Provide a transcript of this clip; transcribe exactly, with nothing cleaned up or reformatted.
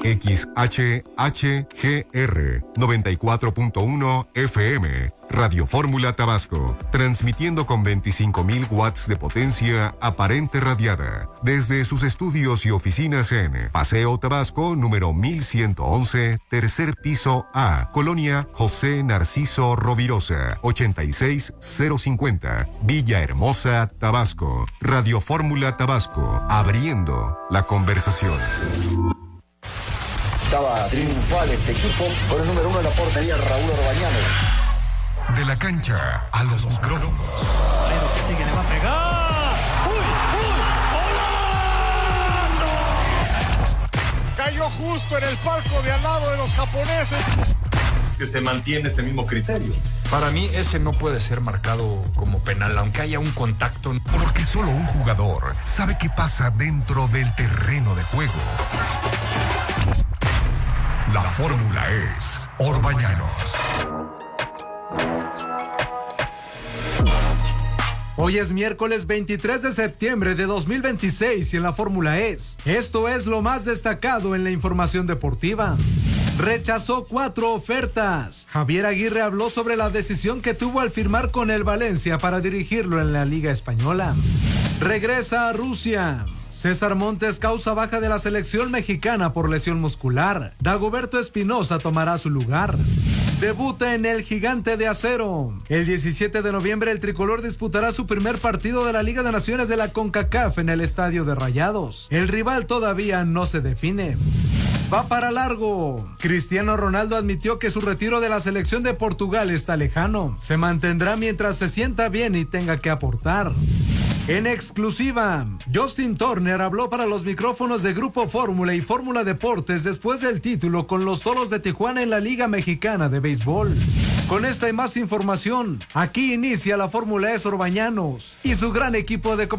X H H G R noventa y cuatro punto uno F M. Radio Fórmula Tabasco, transmitiendo con veinticinco mil watts de potencia aparente radiada, desde sus estudios y oficinas en Paseo Tabasco, número mil ciento once, tercer piso A, Colonia José Narciso Rovirosa, ochenta y seis cero cincuenta, Villahermosa, Tabasco. Radio Fórmula Tabasco, abriendo la conversación. Estaba triunfal este equipo con el número uno en la portería, Raúl Orbañanos. De la cancha a los micrófonos. Pero que sigue, le va a pegar. ¡Uy, uy! ¡Golazo! Cayó justo en el palco de al lado de los japoneses. Que se mantiene ese mismo criterio. Para mí ese no puede ser marcado como penal, aunque haya un contacto. Porque solo un jugador sabe qué pasa dentro del terreno de juego. La fórmula es Orbañanos. Hoy es miércoles veintitrés de septiembre de dos mil veintiséis y en la Fórmula es. Esto es lo más destacado en la información deportiva. Rechazó cuatro ofertas. Javier Aguirre habló sobre la decisión que tuvo al firmar con el Valencia para dirigirlo en la Liga Española. Regresa a Rusia. César Montes causa baja de la selección mexicana por lesión muscular. Dagoberto Espinosa tomará su lugar. Debuta en el Gigante de Acero. El diecisiete de noviembre el tricolor disputará su primer partido de la Liga de Naciones de la CONCACAF en el Estadio de Rayados. El rival todavía no se define. Va para largo. Cristiano Ronaldo admitió que su retiro de la selección de Portugal está lejano. Se mantendrá mientras se sienta bien y tenga que aportar. En exclusiva, Justin Turner habló para los micrófonos de Grupo Fórmula y Fórmula Deportes después del título con los Toros de Tijuana en la Liga Mexicana de Béisbol. Con esta y más información, aquí inicia la Fórmula E Orbañanos y su gran equipo de comentarios.